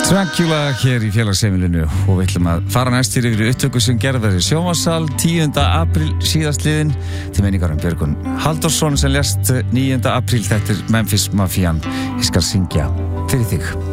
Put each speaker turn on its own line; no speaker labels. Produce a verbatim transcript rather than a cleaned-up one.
Dracula hér í félagsheimilinu og við ætlum að fara næst hér yfir upptöku sem gerðar í sjónvarpssal tíunda apríl síðastliðinn til minningar um Björgvin Halldórsson sem lést níunda apríl. Þetta er Memphis Mafían. Ég skal syngja fyrir þig.